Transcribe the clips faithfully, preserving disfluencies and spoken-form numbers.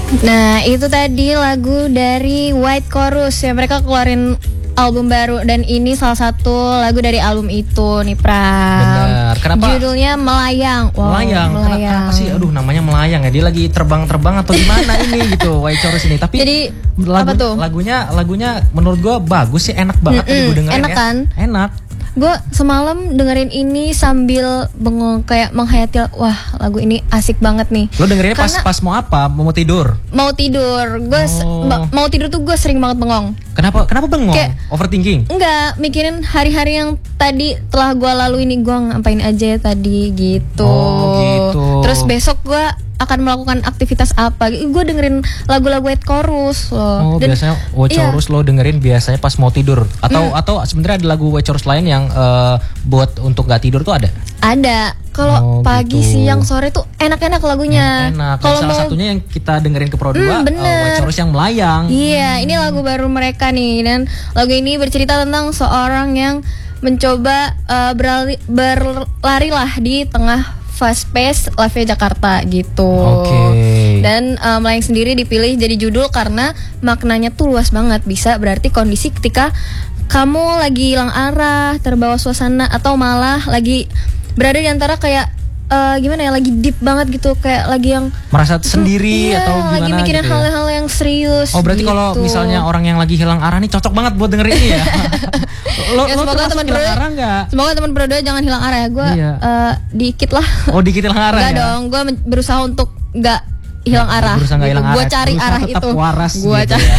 Nah itu tadi lagu dari White Chorus ya, mereka keluarin album baru dan ini salah satu lagu dari album itu nih Pram. Benar. Kenapa? Judulnya Melayang. Wow, Melayang. Melayang. Kenapa sih? Aduh, namanya Melayang ya. Dia lagi terbang-terbang atau gimana ini gitu White Chorus ini. Tapi jadi lagu, apa tuh? lagunya lagunya menurut gue bagus sih, enak banget tadi gue dengerin. Enak ya. kan? Enak. Gue semalam dengerin ini sambil bengong kayak menghayati, wah lagu ini asik banget nih. Lo dengerinnya pas Karena pas mau apa? Mau tidur? Mau tidur. Gue Oh. mau tidur tuh gue sering banget bengong. Kenapa? Kenapa bengong? Kayak- Overthinking? Enggak, mikirin hari-hari yang tadi telah gue lalui ini, gue ngapain aja ya tadi gitu. Oh, gitu. Terus besok gue akan melakukan aktivitas apa? Gue dengerin lagu-lagu White Chorus loh. Oh, Dan- biasanya White iya. Chorus lo dengerin biasanya pas mau tidur atau Hmm. atau sebenarnya ada lagu White Chorus lain yang eh, buat untuk gak tidur tuh ada? Ada. Kalau Oh, pagi, gitu. siang, sore tuh enak-enak lagunya. Enak. Kalau Salah mau satunya yang kita dengerin ke Pro dua, Hmm, eh, bener. White Chorus yang Melayang. Iya, ini lagu baru mereka nih, dan lagu ini bercerita tentang seorang yang mencoba eh, berlari, berlari lah di tengah fast pace live Jakarta gitu. Oke. Dan eh, Melayang sendiri dipilih jadi judul karena maknanya tuh luas banget. Bisa berarti kondisi ketika kamu lagi hilang arah, terbawa suasana, atau malah lagi berada di antara kayak eh, gimana ya, lagi deep banget gitu, kayak lagi yang Merasa sendiri iya, atau gimana lagi mikirin gitu ya? hal-hal yang serius. Oh, berarti kalau gitu. misalnya orang yang lagi hilang arah nih cocok banget buat dengerin ini ya. lo Ya, lo semoga termasuk teman hilang Pro- arah enggak? Semoga teman Pro dua jangan hilang arah ya. Gue Iya. eh, dikit lah. Oh, dikit hilang arah Enggak ya. dong, gue berusaha untuk nggak hilang arah. Berusaha nggak hilang Gue arah, cari berusaha arah tetap itu. waras Gue gitu cari. ya.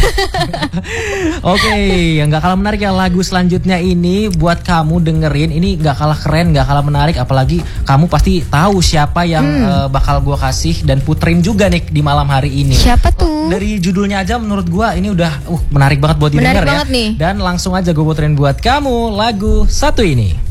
Oke, nggak kalah menarik ya lagu selanjutnya ini buat kamu dengerin. Ini nggak kalah keren, nggak kalah menarik. Apalagi kamu pasti tahu siapa yang Hmm. eh, bakal gua kasih dan puterin juga nih di malam hari ini. Siapa tuh? Dari judulnya aja menurut gua ini udah uh, menarik banget buat Menarik didengar ya. banget nih. Dan langsung aja gue puterin buat kamu lagu satu ini.